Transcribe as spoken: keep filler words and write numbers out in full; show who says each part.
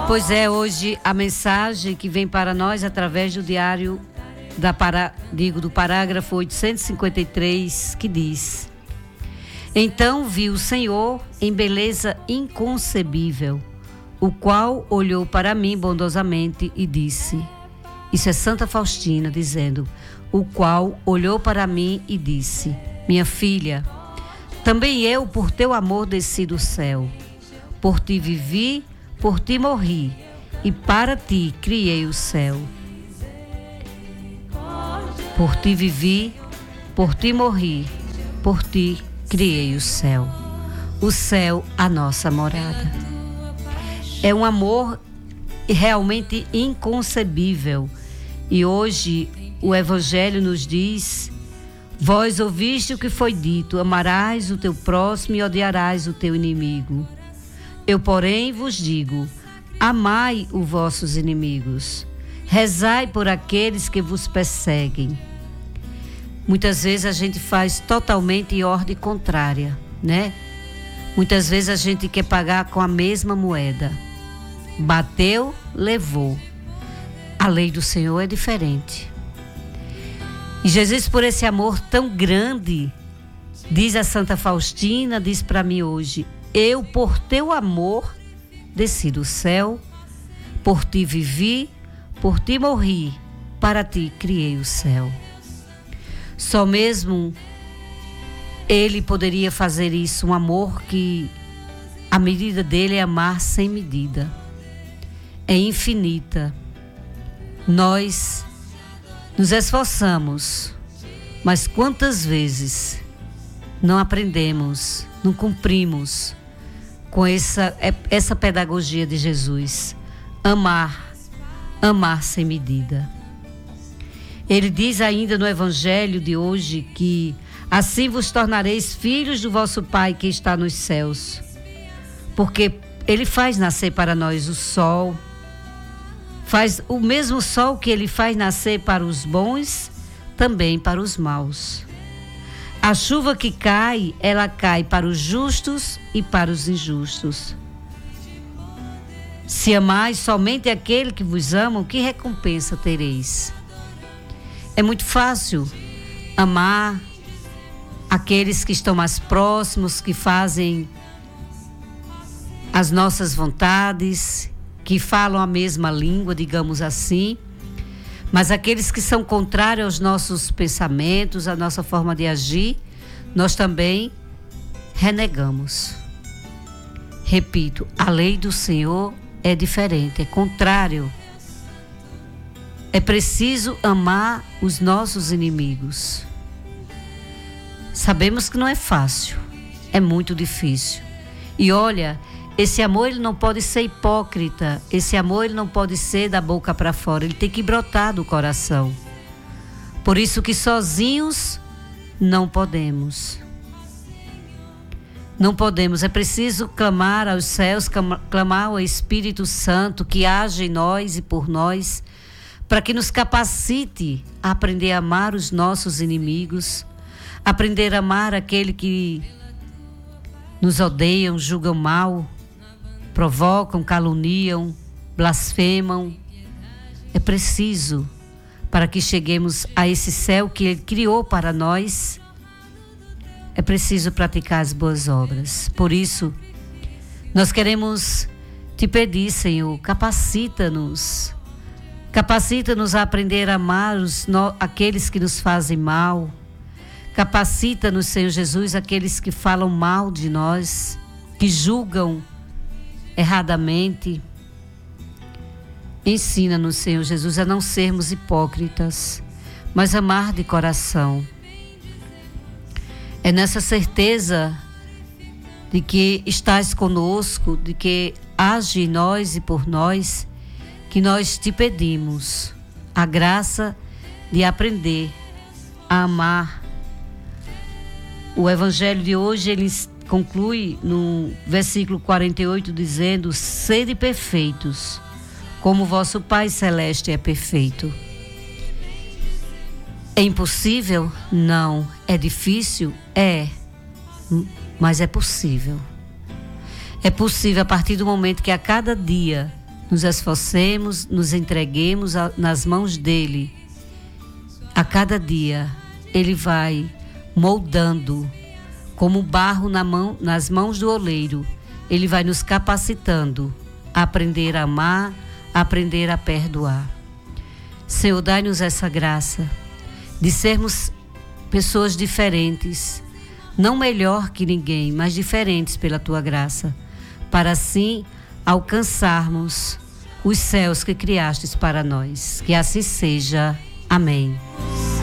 Speaker 1: Pois é, hoje a mensagem que vem para nós através do diário da para, digo, do parágrafo oitocentos e cinquenta e três, que diz: Então viu o Senhor em beleza inconcebível, o qual olhou para mim bondosamente e disse. Isso é Santa Faustina dizendo: o qual olhou para mim e disse: minha filha, também eu por teu amor desci do céu, por ti vivi, por ti morri, e para ti criei o céu. Por ti vivi, por ti morri, por ti criei o céu. O céu, a nossa morada. É um amor realmente inconcebível. E hoje o Evangelho nos diz: vós ouviste o que foi dito, amarás o teu próximo e odiarás o teu inimigo. Eu, porém, vos digo, amai os vossos inimigos, rezai por aqueles que vos perseguem. Muitas vezes a gente faz totalmente em ordem contrária, né? Muitas vezes a gente quer pagar com a mesma moeda. Bateu, levou. A lei do Senhor é diferente. E Jesus, por esse amor tão grande, diz a Santa Faustina, diz para mim hoje: eu, por teu amor, desci do céu, por ti vivi, por ti morri, para ti criei o céu. Só mesmo Ele poderia fazer isso, um amor que a medida dele é amar sem medida, é infinita. Nós nos esforçamos, mas quantas vezes não aprendemos, não cumprimos com essa, essa pedagogia de Jesus? Amar, amar sem medida. Ele diz ainda no Evangelho de hoje que assim vos tornareis filhos do vosso Pai que está nos céus, porque Ele faz nascer para nós o sol, faz o mesmo sol que Ele faz nascer para os bons, também para os maus. A chuva que cai, ela cai para os justos e para os injustos. Se amais somente aquele que vos ama, que recompensa tereis? É muito fácil amar aqueles que estão mais próximos, que fazem as nossas vontades, que falam a mesma língua, digamos assim, mas aqueles que são contrários aos nossos pensamentos, à nossa forma de agir, nós também renegamos. Repito, a lei do Senhor é diferente, é contrário. É preciso amar os nossos inimigos. Sabemos que não é fácil, é muito difícil. E olha, esse amor ele não pode ser hipócrita, esse amor ele não pode ser da boca para fora, ele tem que brotar do coração. Por isso que sozinhos não podemos. Não podemos, é preciso clamar aos céus, clamar ao Espírito Santo que age em nós e por nós, para que nos capacite a aprender a amar os nossos inimigos, aprender a amar aquele que nos odeiam, julgam mal, provocam, caluniam, blasfemam. É preciso, para que cheguemos a esse céu que Ele criou para nós, é preciso praticar as boas obras. Por isso, nós queremos te pedir, Senhor, capacita-nos, capacita-nos a aprender a amar os, no, aqueles que nos fazem mal. Capacita-nos, Senhor Jesus, aqueles que falam mal de nós, que julgam erradamente. Ensina-nos, Senhor Jesus, a não sermos hipócritas, mas amar de coração. É nessa certeza de que estás conosco, de que age em nós e por nós, que nós te pedimos a graça de aprender a amar. O Evangelho de hoje, ele conclui no versículo quarenta e oito, dizendo: sede perfeitos, como vosso Pai Celeste é perfeito. É impossível? Não. É difícil? É. Mas é possível. É possível a partir do momento que a cada dia nos esforcemos, nos entreguemos a, nas mãos dele. A cada dia, ele vai moldando, como barro na mão, nas mãos do oleiro. Ele vai nos capacitando a aprender a amar, a aprender a perdoar. Senhor, dai-nos essa graça de sermos pessoas diferentes, não melhor que ninguém, mas diferentes pela tua graça, para assim alcançarmos os céus que criastes para nós. Que assim seja. Amém.